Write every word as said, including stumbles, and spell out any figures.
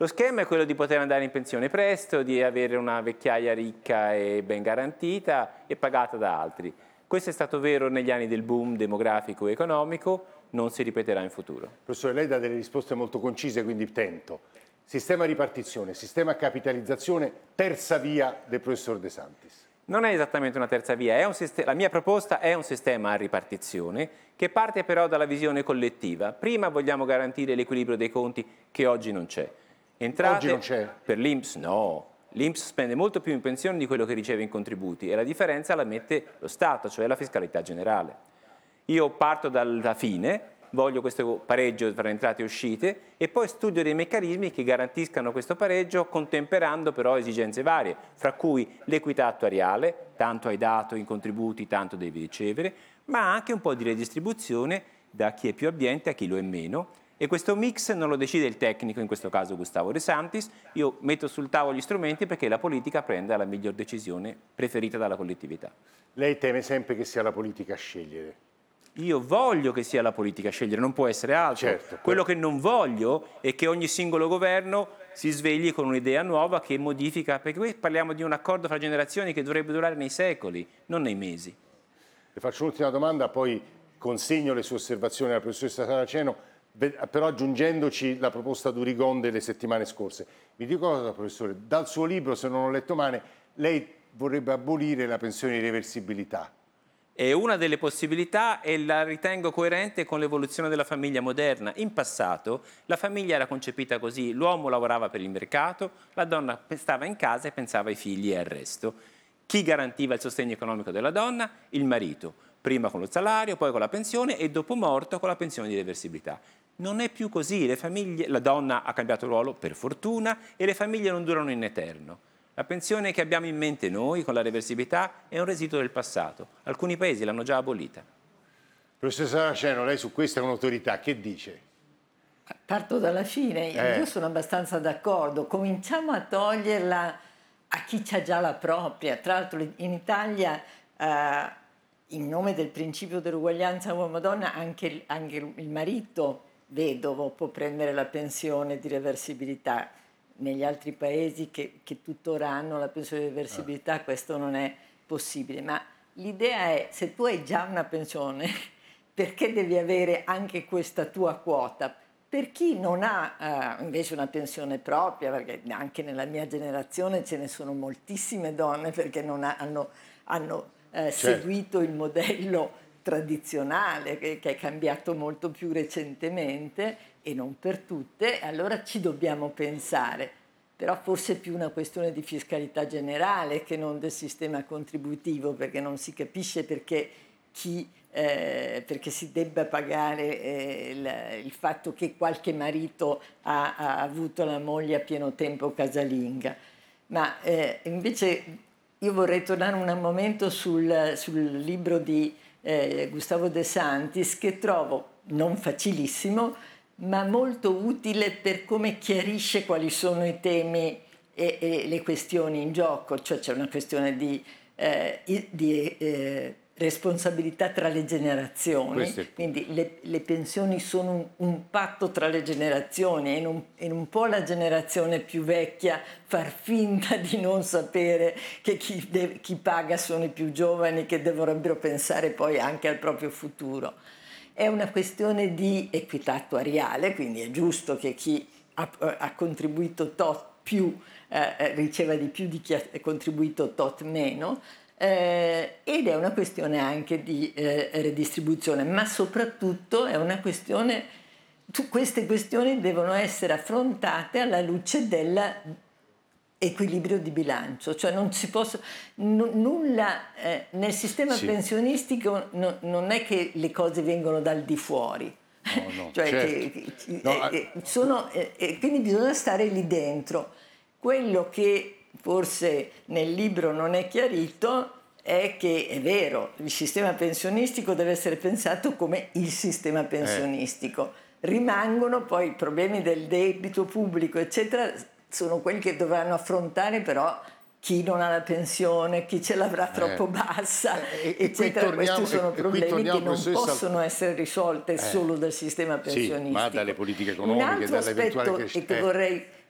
Lo schema è quello di poter andare in pensione presto, di avere una vecchiaia ricca e ben garantita e pagata da altri. Questo è stato vero negli anni del boom demografico e economico, non si ripeterà in futuro. Professore, lei dà delle risposte molto concise, quindi tento. Sistema ripartizione, sistema capitalizzazione, terza via del professor De Santis. Non è esattamente una terza via, è un la mia proposta è un sistema a ripartizione che parte però dalla visione collettiva. Prima vogliamo garantire l'equilibrio dei conti che oggi non c'è. Entrate oggi non c'è? Per l'I N P S no. L'I N P S spende molto più in pensioni di quello che riceve in contributi e la differenza la mette lo Stato, cioè la fiscalità generale. Io parto dalla fine, voglio questo pareggio tra entrate e uscite e poi studio dei meccanismi che garantiscano questo pareggio contemperando però esigenze varie, fra cui l'equità attuariale, tanto hai dato in contributi, tanto devi ricevere, ma anche un po' di redistribuzione da chi è più abbiente a chi lo è meno. E questo mix non lo decide il tecnico, in questo caso Gustavo De Santis, io metto sul tavolo gli strumenti perché la politica prenda la miglior decisione preferita dalla collettività. Lei teme sempre che sia la politica a scegliere? Io voglio che sia la politica a scegliere, non può essere altro. Certo. Quello che non voglio è che ogni singolo governo si svegli con un'idea nuova che modifica, perché qui parliamo di un accordo fra generazioni che dovrebbe durare nei secoli, non nei mesi. Le faccio un'ultima domanda, poi consegno le sue osservazioni alla professoressa Saraceno, però aggiungendoci la proposta d'Urigon delle settimane scorse. Mi dico cosa, professore, dal suo libro, se non ho letto male, lei vorrebbe abolire la pensione di reversibilità. È una delle possibilità e la ritengo coerente con l'evoluzione della famiglia moderna. In passato la famiglia era concepita così, l'uomo lavorava per il mercato, la donna stava in casa e pensava ai figli e al resto. Chi garantiva il sostegno economico della donna? Il marito, prima con lo salario, poi con la pensione e dopo morto con la pensione di reversibilità. Non è più così, le famiglie, la donna ha cambiato ruolo per fortuna e le famiglie non durano in eterno. La pensione che abbiamo in mente noi con la reversibilità è un residuo del passato. Alcuni paesi l'hanno già abolita. Professor Saraceno, lei su questa è un'autorità, che dice? Parto dalla fine, eh. io sono abbastanza d'accordo. Cominciamo a toglierla a chi c'ha già la propria. Tra l'altro in Italia, eh, in nome del principio dell'uguaglianza uomo-donna, anche, anche il marito vedovo può prendere la pensione di reversibilità. Negli altri paesi che, che tuttora hanno la pensione di reversibilità questo non è possibile, ma l'idea è, se tu hai già una pensione, perché devi avere anche questa tua quota? Per chi non ha uh, invece una pensione propria, perché anche nella mia generazione ce ne sono moltissime donne perché non ha, hanno, hanno uh, certo. seguito il modello tradizionale che, che è cambiato molto più recentemente e non per tutte, allora ci dobbiamo pensare, però forse è più una questione di fiscalità generale che non del sistema contributivo, perché non si capisce perché, chi, eh, perché si debba pagare eh, il, il fatto che qualche marito ha, ha avuto la moglie a pieno tempo casalinga. Ma eh, invece io vorrei tornare un momento sul, sul libro di eh, Gustavo De Santis, che trovo non facilissimo, ma molto utile per come chiarisce quali sono i temi e, e le questioni in gioco. Cioè c'è una questione di, eh, di eh, responsabilità tra le generazioni, quindi le, le pensioni sono un, un patto tra le generazioni e non, e non può la generazione più vecchia far finta di non sapere che chi, de, chi paga sono i più giovani, che dovrebbero pensare poi anche al proprio futuro. È una questione di equità attuariale, quindi è giusto che chi ha, ha contribuito tot più eh, riceva di più di chi ha contribuito tot meno, eh, ed è una questione anche di eh, redistribuzione, ma soprattutto è una questione, tu, queste questioni devono essere affrontate alla luce della equilibrio di bilancio, cioè non si posso n- nulla eh, nel sistema sì. pensionistico no, non è che le cose vengono dal di fuori, no, no, cioè certo. che, che, no, eh, eh, sono, eh, eh, quindi bisogna stare lì dentro. Quello che forse nel libro non è chiarito è che è vero, il sistema pensionistico deve essere pensato come il sistema pensionistico, eh. rimangono poi i problemi del debito pubblico eccetera, sono quelli che dovranno affrontare però chi non ha la pensione, chi ce l'avrà troppo eh. bassa, e, eccetera. E Questi sono e, problemi e che non possono essere risolti eh. solo dal sistema pensionistico. Sì, ma dalle politiche economiche, un altro dall'eventuale aspetto crescita. che vorrei